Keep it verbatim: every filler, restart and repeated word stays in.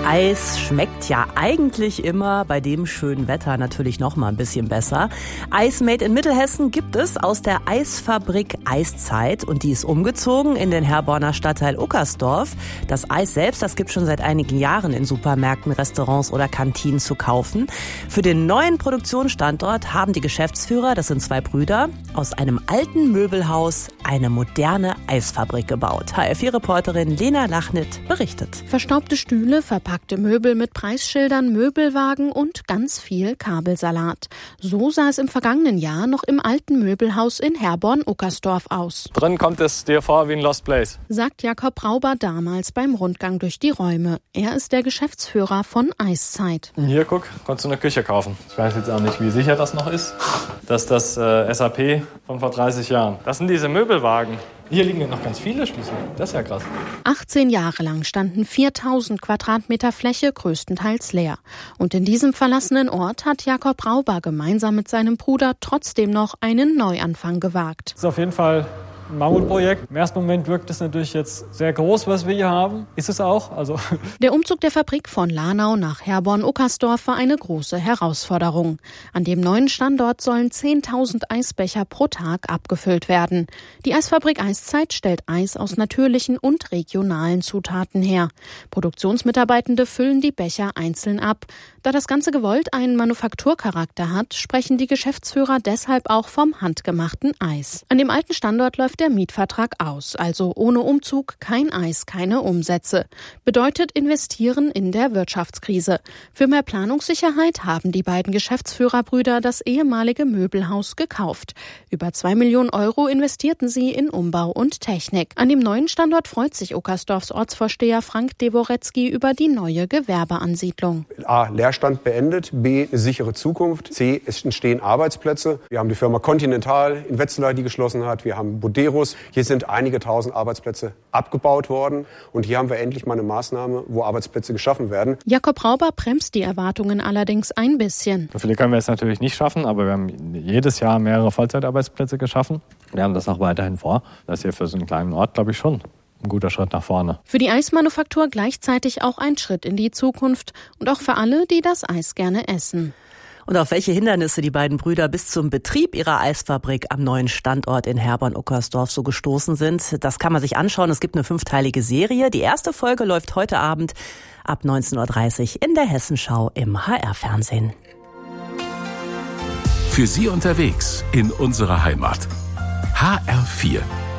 Eis schmeckt ja eigentlich immer bei dem schönen Wetter natürlich noch mal ein bisschen besser. Eis made in Mittelhessen gibt es aus der Eisfabrik Eiszeit und die ist umgezogen in den Herborner Stadtteil Uckersdorf. Das Eis selbst, das gibt schon seit einigen Jahren in Supermärkten, Restaurants oder Kantinen zu kaufen. Für den neuen Produktionsstandort haben die Geschäftsführer, das sind zwei Brüder, aus einem alten Möbelhaus eine moderne Eisfabrik gebaut. H R vier Reporterin Lena Lachnit berichtet. Verstaubte Stühle, verpackte Möbel mit Preisschildern, Möbelwagen und ganz viel Kabelsalat. So sah es im vergangenen Jahr noch im alten Möbelhaus in Herborn-Uckersdorf aus. Drin kommt es dir vor wie ein Lost Place, sagt Jakob Rauber damals beim Rundgang durch die Räume. Er ist der Geschäftsführer von Eiszeit. Hier, guck, konntest du eine Küche kaufen. Ich weiß jetzt auch nicht, wie sicher das noch ist. Das ist das äh, S A P von vor dreißig Jahren. Das sind diese Möbelwagen. Hier liegen ja noch ganz viele Schlüssel. Das ist ja krass. achtzehn Jahre lang standen viertausend Quadratmeter Fläche größtenteils leer. Und in diesem verlassenen Ort hat Jakob Rauber gemeinsam mit seinem Bruder trotzdem noch einen Neuanfang gewagt. Das ist auf jeden Fall ein Mammutprojekt. Im ersten Moment wirkt es natürlich jetzt sehr groß, was wir hier haben. Ist es auch. Also Der Umzug der Fabrik von Lahnau nach Herborn-Uckersdorf war eine große Herausforderung. An dem neuen Standort sollen zehntausend Eisbecher pro Tag abgefüllt werden. Die Eisfabrik Eiszeit stellt Eis aus natürlichen und regionalen Zutaten her. Produktionsmitarbeitende füllen die Becher einzeln ab. Da das Ganze gewollt einen Manufakturcharakter hat, sprechen die Geschäftsführer deshalb auch vom handgemachten Eis. An dem alten Standort läuft der Mietvertrag aus, also ohne Umzug kein Eis, keine Umsätze. Bedeutet investieren in der Wirtschaftskrise. Für mehr Planungssicherheit haben die beiden Geschäftsführerbrüder das ehemalige Möbelhaus gekauft. Über zwei Millionen Euro investierten sie in Umbau und Technik. An dem neuen Standort freut sich Uckersdorfs Ortsvorsteher Frank Deworetzky über die neue Gewerbeansiedlung. A. Leerstand beendet, B. eine sichere Zukunft, C. es entstehen Arbeitsplätze. Wir haben die Firma Continental in Wetzlar, die geschlossen hat. Wir haben Buderus. Hier sind einige tausend Arbeitsplätze abgebaut worden. Und hier haben wir endlich mal eine Maßnahme, wo Arbeitsplätze geschaffen werden. Jakob Rauber bremst die Erwartungen allerdings ein bisschen. So viele können wir jetzt natürlich nicht schaffen, aber wir haben jedes Jahr mehrere Vollzeitarbeitsplätze geschaffen. Wir haben das auch weiterhin vor. Das ist hier für so einen kleinen Ort, glaube ich, schon ein guter Schritt nach vorne. Für die Eismanufaktur gleichzeitig auch ein Schritt in die Zukunft und auch für alle, die das Eis gerne essen. Und auf welche Hindernisse die beiden Brüder bis zum Betrieb ihrer Eisfabrik am neuen Standort in Herborn-Uckersdorf so gestoßen sind, das kann man sich anschauen. Es gibt eine fünfteilige Serie. Die erste Folge läuft heute Abend ab neunzehn Uhr dreißig in der Hessenschau im H R-Fernsehen. Für Sie unterwegs in unserer Heimat. H R vier.